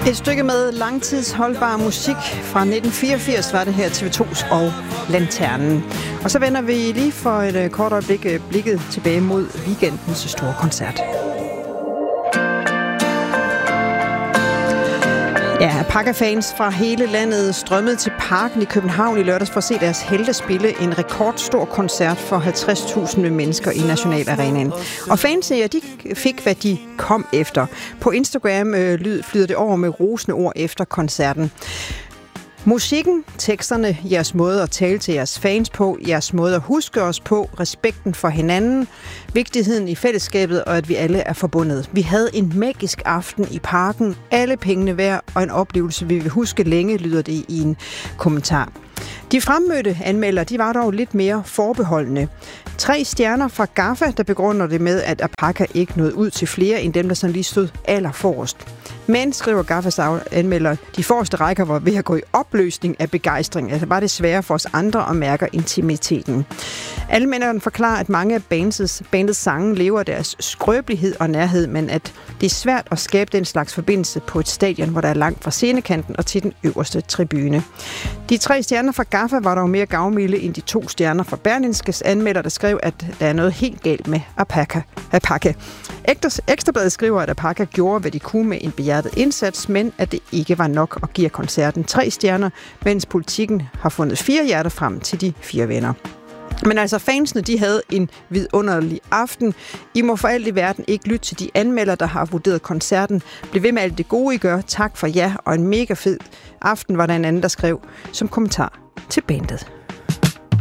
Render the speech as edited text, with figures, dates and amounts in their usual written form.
Et stykke med langtidsholdbar musik fra 1984 var det her TV2's og Lanternen. Og så vender vi lige for et kort øjeblik blikket tilbage mod weekendens store koncert. Ja, Apaka-fans fra hele landet strømmede til Parken i København i lørdags for at se deres helte spille en rekordstor koncert for 50.000 mennesker i Nationalarenaen. Og fansene, de fik, hvad de kom efter. På Instagram flyder det over med rosende ord efter koncerten. Musikken, teksterne, jeres måde at tale til jeres fans på, jeres måde at huske os på, respekten for hinanden, vigtigheden i fællesskabet og at vi alle er forbundet. Vi havde en magisk aften i Parken, alle pengene værd og en oplevelse, vi vil huske længe, lyder det i en kommentar. De fremmødte anmeldere, de var dog lidt mere forbeholdende. 3 stjerner fra Gaffa, der begrunder det med, at Apaka ikke nåede ud til flere end dem, der sådan lige stod allerforrest. Men, skriver Gaffas anmeldere, de forreste rækker var ved at gå i opløsning af begejstring. Altså var det sværere for os andre at mærke intimiteten. Anmelderen forklarer, at mange af bandets sange lever deres skrøbelighed og nærhed, men at det er svært at skabe den slags forbindelse på et stadion, hvor der er langt fra scenekanten og til den øverste tribune. De 3 stjerner fra Gaffa var dog mere gavmilde end de 2 stjerner fra Berlingskes anmelder, der skrev, at der er noget helt galt med Apaka. Ekstrabladet skriver, at Apaka gjorde, hvad de kunne med en behjertet indsats, men at det ikke var nok og giver koncerten 3 stjerner, mens Politikken har fundet 4 hjerter frem til de 4 venner. Men altså, fansene, de havde en vidunderlig aften. I må for alt i verden ikke lytte til de anmeldere, der har vurderet koncerten. Bliv ved med alt det gode, I gør. Tak for jer, og en mega fed aften, var der en anden, der skrev som kommentar til bandet.